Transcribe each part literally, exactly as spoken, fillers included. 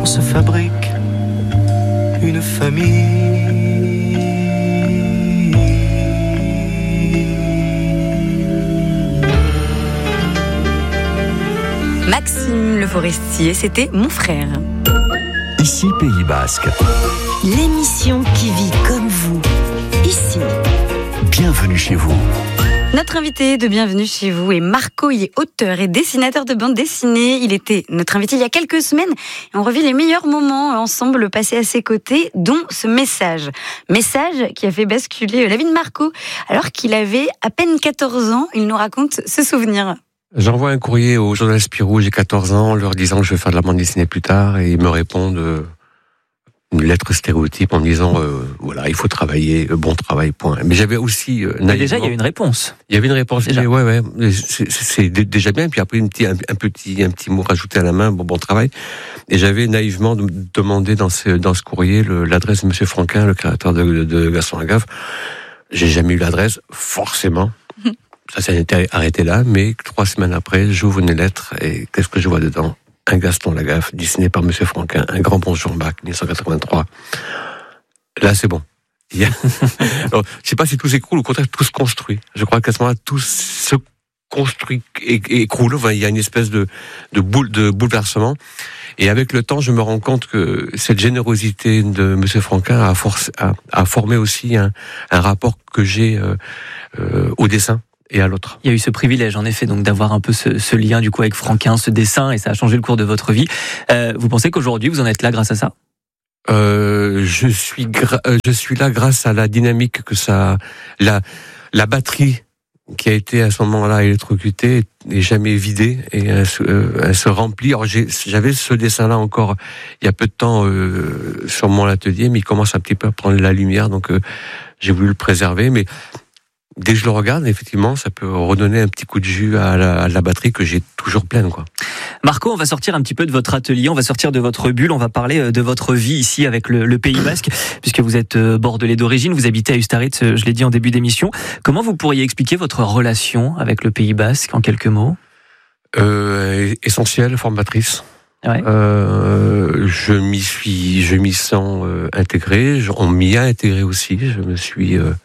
on se fabrique une famille. Maxime Le Forestier, c'était mon frère. Ici Pays Basque. L'émission qui vit comme vous, ici. Bienvenue chez vous. Notre invité de Bienvenue chez vous est Marco, il est auteur et dessinateur de bande dessinée. Il était notre invité il y a quelques semaines et on revit les meilleurs moments ensemble passés à ses côtés, dont ce message. Message qui a fait basculer la vie de Marco alors qu'il avait à peine quatorze ans. Il nous raconte ce souvenir. J'envoie un courrier au journal Spirou, j'ai quatorze ans, leur disant que je vais faire de la bande dessinée plus tard, et ils me répondent euh, une lettre stéréotype en me disant euh, voilà, il faut travailler, bon travail, point. Mais j'avais aussi euh, Mais déjà, il y a une réponse. Il y avait une réponse. Déjà. Mais ouais, ouais, c'est, c'est déjà bien. Puis après, un petit, un, un petit, un petit mot rajouté à la main, bon, bon travail. Et j'avais naïvement demandé dans ce, dans ce courrier le, l'adresse de Monsieur Franquin, le créateur de, de Gaston Lagaffe. J'ai jamais eu l'adresse, forcément. Ça s'est arrêté là, mais trois semaines après, j'ouvre une lettre et qu'est-ce que je vois dedans? Un Gaston Lagaffe, dessiné par Monsieur Franquin, un grand bonjour Bach, dix-neuf cent quatre-vingt-trois. Là, c'est bon. Il y a... Alors, je sais pas si tout s'écroule, au contraire, tout se construit. Je crois qu'à ce moment-là, tout se construit et écroule. Enfin, il y a une espèce de, de boule, de bouleversement. Et avec le temps, je me rends compte que cette générosité de Monsieur Franquin a, forcé, a, a formé aussi un, un rapport que j'ai euh, euh, au dessin et à l'autre. Il y a eu ce privilège, en effet, donc d'avoir un peu ce, ce lien du coup avec Franquin, ce dessin, et ça a changé le cours de votre vie. Euh, vous pensez qu'aujourd'hui, vous en êtes là grâce à ça? euh, je suis gra- je suis là grâce à la dynamique que ça, la la batterie qui a été à ce moment-là électrocutée n'est jamais vidée et elle se, euh, elle se remplit. Alors j'ai, j'avais ce dessin-là encore il y a peu de temps euh, sur mon atelier, mais il commence un petit peu à prendre la lumière, donc euh, j'ai voulu le préserver, mais dès que je le regarde, effectivement, ça peut redonner un petit coup de jus à la, à la batterie que j'ai toujours pleine, quoi. Marco, on va sortir un petit peu de votre atelier, on va sortir de votre bulle, on va parler de votre vie ici avec le, le Pays Basque, puisque vous êtes bordelais d'origine, vous habitez à Ustaritz, je l'ai dit en début d'émission. Comment vous pourriez expliquer votre relation avec le Pays Basque en quelques mots? euh, Essentielle, formatrice. Ouais. Euh, je m'y suis, je m'y sens euh, intégré. Je, on m'y a intégré aussi. Je me suis euh,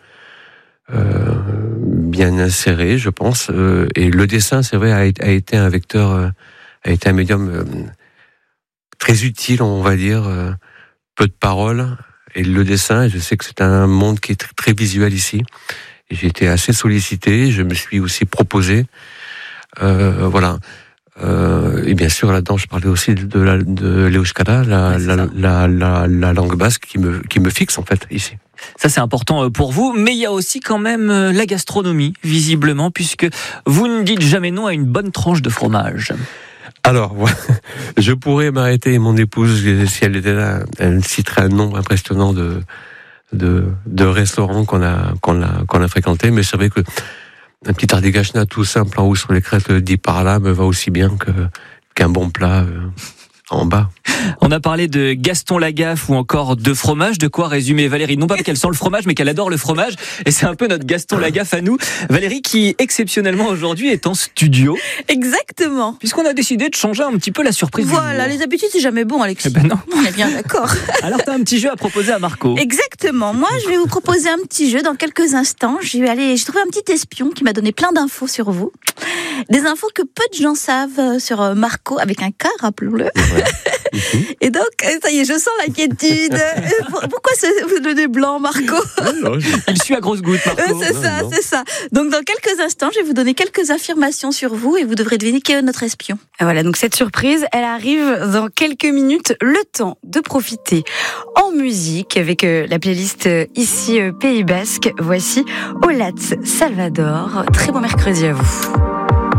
euh, bien inséré, je pense. Euh, et le dessin, c'est vrai, a, a été un vecteur, euh, a été un médium euh, très utile, on va dire. Euh, peu de paroles. Et le dessin, je sais que c'est un monde qui est très, très visuel ici. Et j'ai été assez sollicité. Je me suis aussi proposé. Euh, voilà. Euh, et bien sûr, là-dedans, je parlais aussi de, la, de l'euskara, la, ouais, la, la, la, la langue basque qui me, qui me fixe, en fait, ici. Ça, c'est important pour vous, mais il y a aussi quand même la gastronomie, visiblement, puisque vous ne dites jamais non à une bonne tranche de fromage. Alors, je pourrais m'arrêter, et mon épouse, si elle était là, elle citerait un nombre impressionnant de, de, de restaurants qu'on a, qu'on a, qu'on a fréquentés, mais c'est vrai que un petit ardigachna tout simple en haut sur les crêtes dit par là me va aussi bien que, qu'un bon plat euh, en bas. On a parlé de Gaston Lagaffe ou encore de fromage. De quoi résumer Valérie? Non pas qu'elle sent le fromage, mais qu'elle adore le fromage. Et c'est un peu notre Gaston Lagaffe à nous. Valérie qui, exceptionnellement aujourd'hui, est en studio. Exactement. Puisqu'on a décidé de changer un petit peu la surprise. Voilà, les habitudes, c'est jamais bon, Alexis. Eh ben non. On est bien d'accord. Alors, t'as un petit jeu à proposer à Marco. Exactement. Moi, je vais vous proposer un petit jeu dans quelques instants. Je vais aller, j'ai trouvé un petit espion qui m'a donné plein d'infos sur vous. Des infos que peu de gens savent sur Marco, avec un K, rappelons-le. Ouais. Et donc, ça y est, je sens l'inquiétude. Pourquoi ce, le nez blanc, Marco? Non, je... Il suit à grosses gouttes, Marco. C'est non, ça, non. c'est ça. Donc, dans quelques instants, je vais vous donner quelques affirmations sur vous et vous devrez deviner qui est notre espion. Et voilà, donc cette surprise, elle arrive dans quelques minutes. Le temps de profiter en musique avec euh, la playlist euh, ici euh, Pays Basque. Voici Olatz Salvador. Très bon mercredi à vous.